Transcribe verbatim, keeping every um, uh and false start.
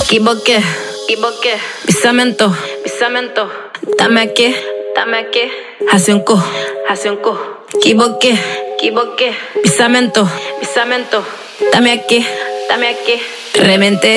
Equivoqué, equivoqué. Pisamento, pisamento. Dame aquí, dame aquí. Hace un co, hace un co. Equivoqué, equivoqué. Pisamento, pisamento. Dame aquí, dame aquí. Reventé.